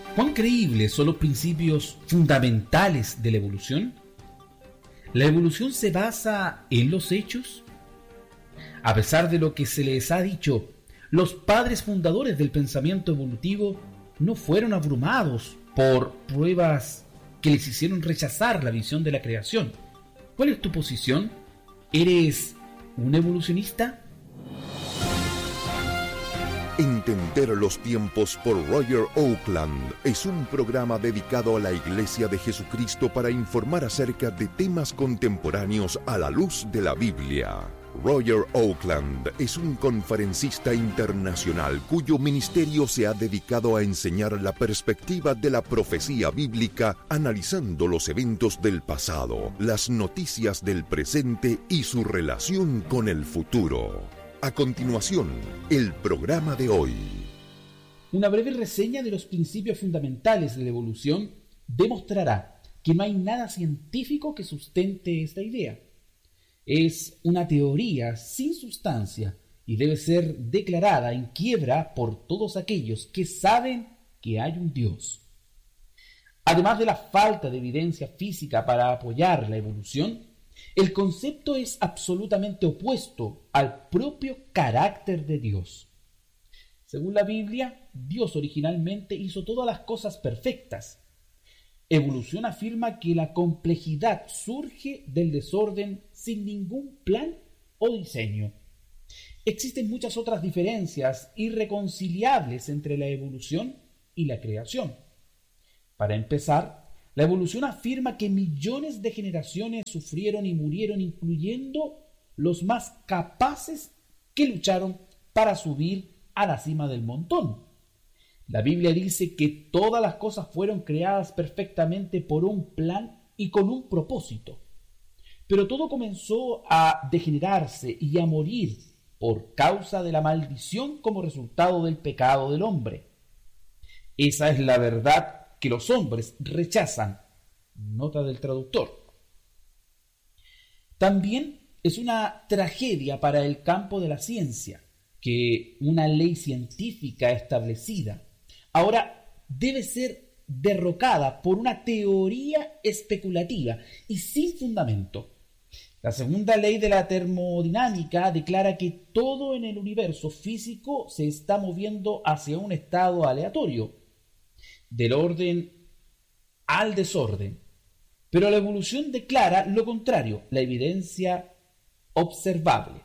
¿Cuán creíbles son los principios fundamentales de la evolución? ¿La evolución se basa en los hechos? A pesar de lo que se les ha dicho, los padres fundadores del pensamiento evolutivo no fueron abrumados por pruebas que les hicieron rechazar la visión de la creación. ¿Cuál es tu posición? ¿Eres un evolucionista? Entender los tiempos por Roger Oakland es un programa dedicado a la Iglesia de Jesucristo para informar acerca de temas contemporáneos a la luz de la Biblia. Roger Oakland es un conferencista internacional cuyo ministerio se ha dedicado a enseñar la perspectiva de la profecía bíblica, analizando los eventos del pasado, las noticias del presente y su relación con el futuro. A continuación, el programa de hoy. Una breve reseña de los principios fundamentales de la evolución demostrará que no hay nada científico que sustente esta idea. Es una teoría sin sustancia y debe ser declarada en quiebra por todos aquellos que saben que hay un Dios. Además de la falta de evidencia física para apoyar la evolución, el concepto es absolutamente opuesto al propio carácter de Dios. Según la Biblia, Dios originalmente hizo todas las cosas perfectas. Evolución afirma que la complejidad surge del desorden sin ningún plan o diseño. Existen muchas otras diferencias irreconciliables entre la evolución y la creación. Para empezar, la evolución afirma que millones de generaciones sufrieron y murieron, incluyendo los más capaces que lucharon para subir a la cima del montón. La Biblia dice que todas las cosas fueron creadas perfectamente por un plan y con un propósito. Pero todo comenzó a degenerarse y a morir por causa de la maldición como resultado del pecado del hombre. Esa es la verdad que los hombres rechazan. Nota del traductor. También es una tragedia para el campo de la ciencia que una ley científica establecida ahora debe ser derrocada por una teoría especulativa y sin fundamento. La segunda ley de la termodinámica declara que todo en el universo físico se está moviendo hacia un estado aleatorio, del orden al desorden. Pero la evolución declara lo contrario, la evidencia observable.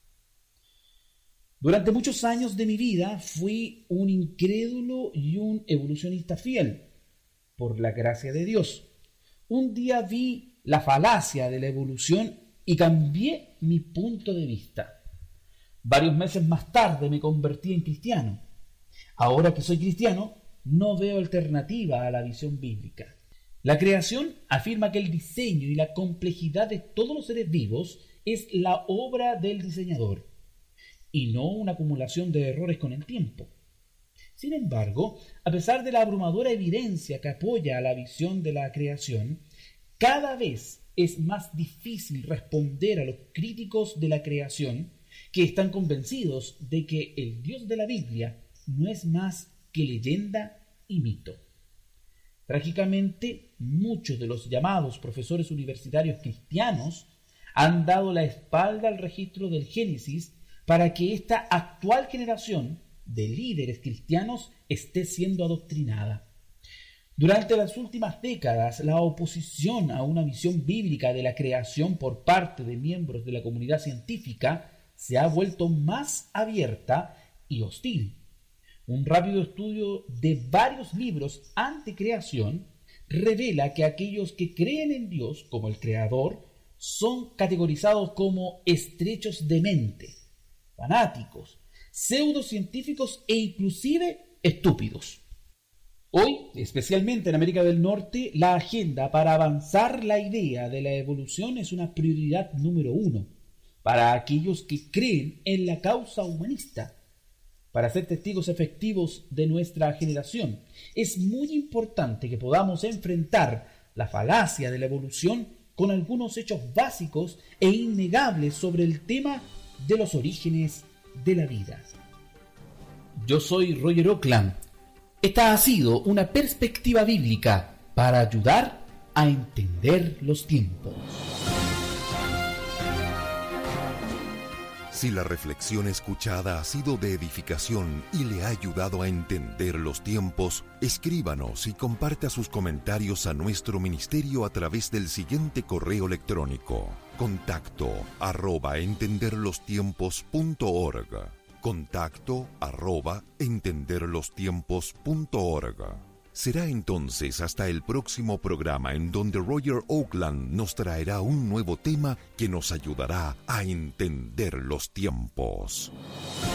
Durante muchos años de mi vida fui un incrédulo y un evolucionista fiel, por la gracia de Dios. Un día vi la falacia de la evolución y cambié mi punto de vista. Varios meses más tarde me convertí en cristiano. Ahora que soy cristiano, no veo alternativa a la visión bíblica. La creación afirma que el diseño y la complejidad de todos los seres vivos es la obra del diseñador y no una acumulación de errores con el tiempo. Sin embargo, a pesar de la abrumadora evidencia que apoya a la visión de la creación, cada vez es más difícil responder a los críticos de la creación que están convencidos de que el Dios de la Biblia no es más que leyenda y mito. Trágicamente, muchos de los llamados profesores universitarios cristianos han dado la espalda al registro del Génesis para que esta actual generación de líderes cristianos esté siendo adoctrinada. Durante las últimas décadas, la oposición a una visión bíblica de la creación por parte de miembros de la comunidad científica se ha vuelto más abierta y hostil. Un rápido estudio de varios libros anticreación revela que aquellos que creen en Dios como el Creador son categorizados como estrechos de mente, fanáticos, pseudocientíficos e inclusive estúpidos. Hoy, especialmente en América del Norte, la agenda para avanzar la idea de la evolución es una prioridad número 1 para aquellos que creen en la causa humanista. Para ser testigos efectivos de nuestra generación, es muy importante que podamos enfrentar la falacia de la evolución con algunos hechos básicos e innegables sobre el tema de los orígenes de la vida. Yo soy Roger Oakland, Esta ha sido una perspectiva bíblica para ayudar a entender los tiempos. Si la reflexión escuchada ha sido de edificación y le ha ayudado a entender los tiempos, escríbanos y comparta sus comentarios a nuestro ministerio a través del siguiente correo electrónico: contacto@entenderlostiempos.org. contacto@entenderlostiempos.org. Será entonces hasta el próximo programa en donde Roger Oakland nos traerá un nuevo tema que nos ayudará a entender los tiempos.